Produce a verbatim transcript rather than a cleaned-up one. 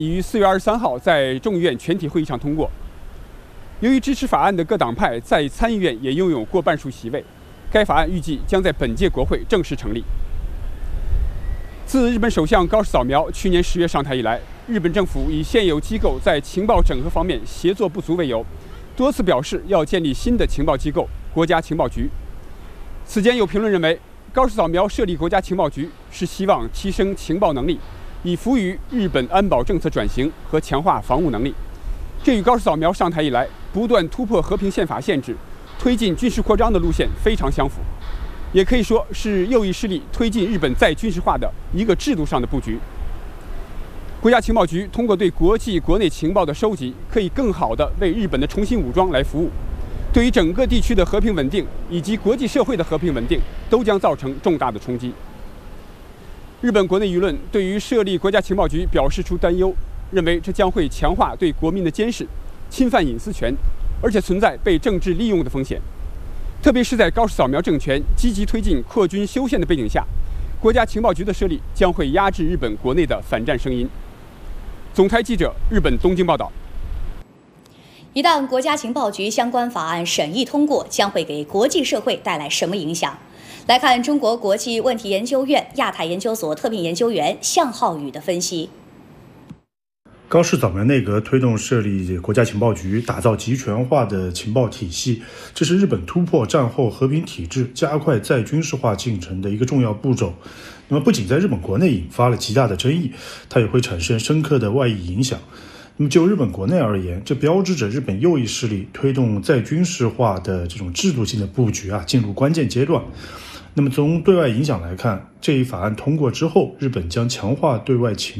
已于四月二十三号在众议院全体会议上通过。由于支持法案的各党派在参议院也拥有过半数席位，该法案预计将在本届国会正式成立。自日本首相高市早苗去年十月上台以来，日本政府以现有机构在情报整合方面协作不足为由，多次表示要建立新的情报机构——国家情报局。此间有评论认为，高市早苗设立国家情报局是希望提升情报能力，以服务于日本安保政策转型和强化防务能力。这与高市早苗上台以来不断突破和平宪法限制，推进军事扩张的路线非常相符，也可以说是右翼势力推进日本再军事化的一个制度上的布局。国家情报局通过对国际国内情报的收集，可以更好地为日本的重新武装来服务，对于整个地区的和平稳定以及国际社会的和平稳定都将造成重大的冲击。日本国内舆论对于设立国家情报局表示出担忧，认为这将会强化对国民的监视，侵犯隐私权，而且存在被政治利用的风险。特别是在高市早苗政权积极推进扩军修宪的背景下，国家情报局的设立将会压制日本国内的反战声音。总台记者日本东京报道。 一旦国家情报局相关法案审议通过，将会给国际社会带来什么影响？来看中国国际问题研究院亚太研究所特聘研究员向浩宇的分析。 高市早苗内阁推动设立国家情报局，打造集权化的情报体系，这是日本突破战后和平体制、加快再军事化进程的一个重要步骤。那么，不仅在日本国内引发了极大的争议，它也会产生深刻的外溢影响。那么，就日本国内而言，这标志着日本右翼势力推动再军事化的这种制度性的布局啊，进入关键阶段。那么，从对外影响来看，这一法案通过之后，日本将强化对外情